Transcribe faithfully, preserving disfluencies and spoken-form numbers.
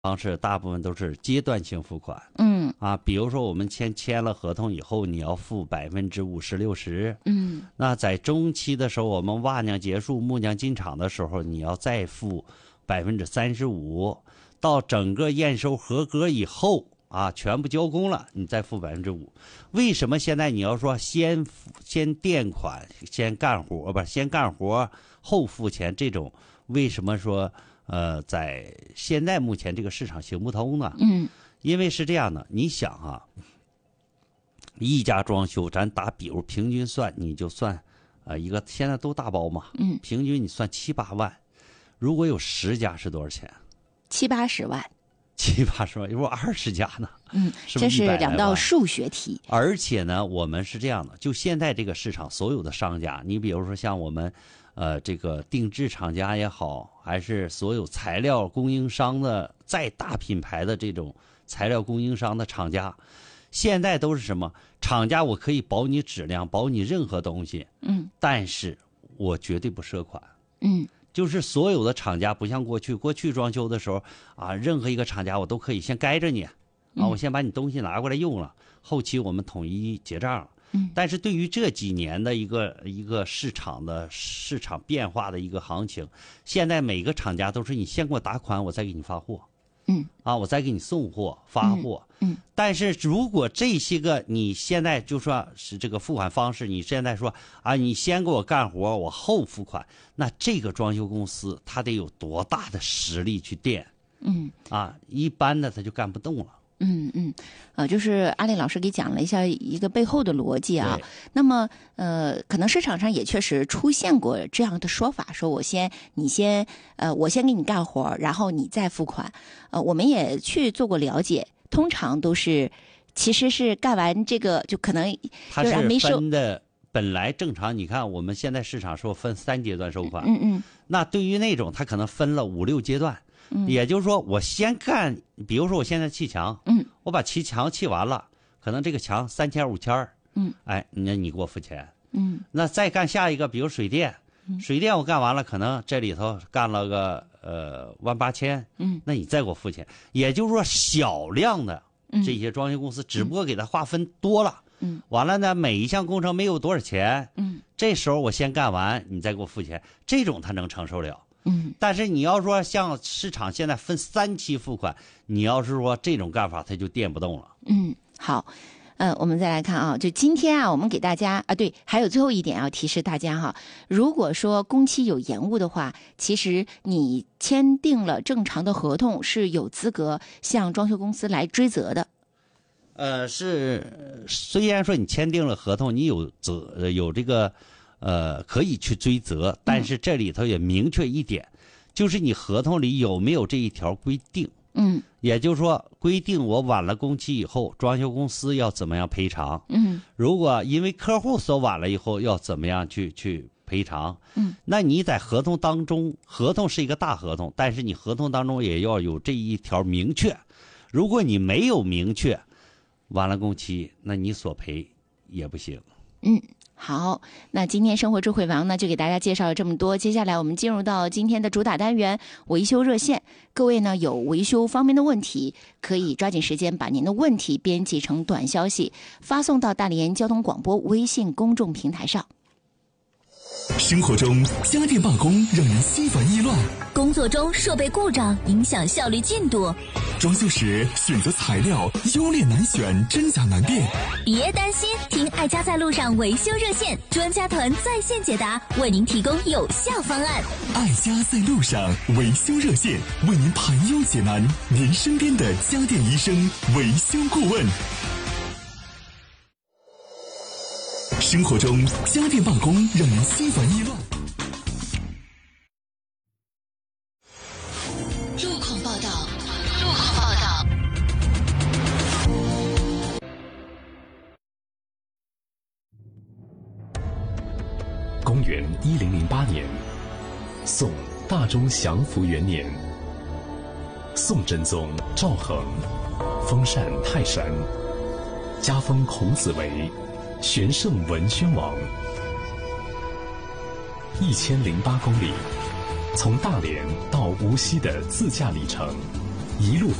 方式大部分都是阶段性付款， 嗯啊，比如说我们签签了合同以后，你要付百分之五十六十， 嗯， 那在中期的时候，我们瓦酿结束、木酿进厂的时候，你要再付百分之三十五，到整个验收合格以后啊，全部交工了，你再付百分之五。为什么现在你要说先先垫款、先干活，不是先干活后付钱这种？为什么说？呃，在现在目前这个市场行不通呢？ 嗯， 因为是这样的，你想啊，一家装修，咱打比如平均算，你就算，呃，一个现在都大包嘛， 嗯， 平均你算七八万，如果有十家是多少钱？ 七八十万， 七八十万，如果二十家呢？ 嗯， 是不是这是一百来万两道数学题。 而且呢，我们是这样的，就现在这个市场，所有的商家，你比如说像我们。呃，这个定制厂家也好，还是所有材料供应商的再大品牌的这种材料供应商的厂家，现在都是什么？厂家我可以保你质量，保你任何东西， 嗯， 但是我绝对不赊款， 嗯， 就是所有的厂家不像过去，过去装修的时候啊，任何一个厂家我都可以先该着你，啊，我先把你东西拿过来用了，后期我们统一结账。 嗯， 但是对于这几年的一个一个市场的市场变化的一个行情，现在每个厂家都是你先给我打款，我再给你发货， 嗯， 啊，我再给你送货发货， 嗯，嗯但是如果这些个你现在就说是这个付款方式，你现在说啊，你先给我干活，我后付款，那这个装修公司它得有多大的实力去垫？ 嗯， 啊，一般的他就干不动了。 嗯嗯，呃，就是阿丽老师给讲了一下一个背后的逻辑啊。那么，呃，可能市场上也确实出现过这样的说法，说我先你先呃，我先给你干活，然后你再付款。呃，我们也去做过了解，通常都是其实是干完这个就可能它是分的，本来正常，你看我们现在市场说分三阶段收款， 嗯嗯， 那对于那种它可能分了五六阶段。嗯、也就是说，我先干，比如说我现在砌墙， 嗯， 我把砌墙砌完了，可能这个墙三千五千， 嗯， 哎，那你给我付钱， 嗯， 那再干下一个，比如水电，嗯、水电我干完了，可能这里头干了个呃万八千， 嗯， 那你再给我付钱。也就是说，小量的这些装修公司，只不过给它划分多了， 嗯， 完了呢，每一项工程没有多少钱， 嗯， 这时候我先干完，你再给我付钱，这种他能承受了。 嗯， 但是你要说像市场现在分三期付款，你要是说这种干法，它就垫不动了。 嗯，好，呃，我们再来看啊，就今天啊，我们给大家啊，对，还有最后一点要提示大家哈，如果说工期有延误的话，其实你签订了正常的合同，是有资格向装修公司来追责的。 呃，是，虽然说你签订了合同，你有责有这个。呃，可以去追责，但是这里头也明确一点，嗯、就是你合同里有没有这一条规定？ 嗯， 也就是说，规定我晚了工期以后，装修公司要怎么样赔偿？ 嗯， 如果因为客户所晚了以后，要怎么样去去赔偿？ 嗯， 那你在合同当中，合同是一个大合同，但是你合同当中也要有这一条明确。如果你没有明确，晚了工期，那你索赔也不行。 嗯。好，那今天生活智慧王呢就给大家介绍了这么多，接下来我们进入到今天的主打单元维修热线。各位呢有维修方面的问题，可以抓紧时间把您的问题编辑成短消息，发送到大连交通广播微信公众平台上。 生活中家电罢工让人心烦意乱， 工作中设备故障影响效率进度， 装修时选择材料优劣难选，真假难辨。 别担心，听爱家在路上维修热线，专家团在线解答，为您提供有效方案。 爱家在路上维修热线，为您排忧解难，您身边的家电医生、维修顾问。生活中家电罢工让人心烦意乱。 路况报道，路况报道。 公元一零零八年，宋大中祥符元年，宋真宗赵恒封禅泰山，加封孔子为玄圣文宣王。一千零八公里，从大连到无锡的自驾里程一路